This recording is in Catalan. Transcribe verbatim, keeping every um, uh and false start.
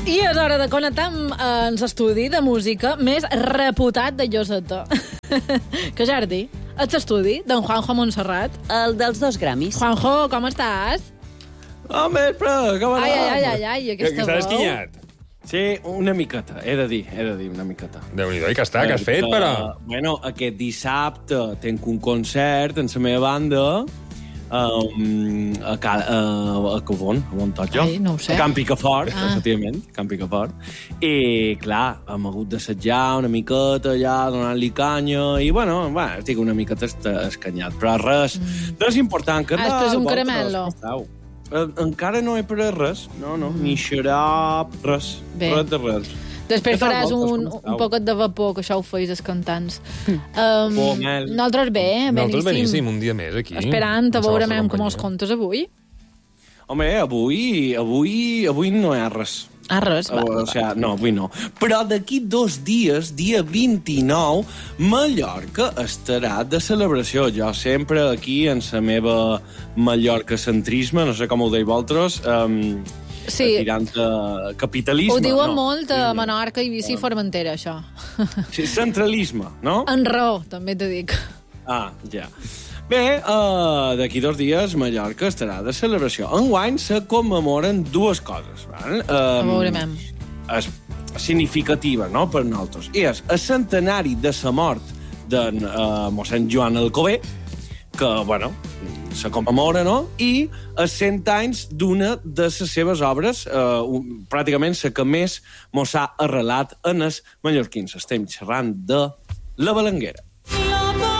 I és hora de connectar amb en l'estudi de música més reputat de Lloseta. Que Jordi, ets l'estudi d'en Juanjo Montserrat. El dels dos Grammys. Juanjo, com estàs? Home, però, com Ai, ai, ai, ai, ai, aquesta S'ha veu. esquinyat. Sí, una miqueta, he de dir, he de dir, una miqueta. Déu-n'hi-do, i que està, que has fet, però... Bueno, aquest dissabte tenc un concert en la meva banda um, a, a, a, a Cabón, a Montojo. Ai, no ho sé. A Camp Picafort, Ah. efectivament, Camp Picafort. I, clar, hem hagut d'assetjar una miqueta allà, donant-li canya, i, bueno, bueno estic una miqueta escanyat, però res, mm. res important. Que Has pres un caramel·lo? Uh, encara no he pres res, no, no, ni xarap, res, Bé. res de res. Després Què tal, faràs voltes, un, com un esteu? poquet de vapor, que això ho feis els cantants. Um, Oh, mel. nosaltres bé, Nosaltres beníssim. beníssim, un dia més aquí. Esperant a Ens veure la com els companyia. contes avui. Home, avui, avui, avui no hi ha res. Ah, res, va. O sigui, no, avui no. Però d'aquí dos dies, dia vint-i-nou, Mallorca estarà de celebració. Jo sempre aquí, en la meva mallorca-centrisme, no sé com ho deia vosaltres, um, Sí, tirant a capitalisme. ho diuen no. molt a Menorca, Eivissa i Formentera, això. Sí, centralisme, no? En raó, també t'ho dic. Ah, ja. Bé, uh, d'aquí dos dies Mallorca estarà de celebració. Enguany se commemoren dues coses. Val? A Um, veurem. és significativa, no?, per nosaltres. I és el centenari de la mort d'en uh, mossèn Joan Alcover, que, bueno, se commemora, no?, i els cent anys d'una de les seves obres, uh, un, pràcticament la que més mos ha arrelat en els mallorquins. Estem xerrant de La Balanguera.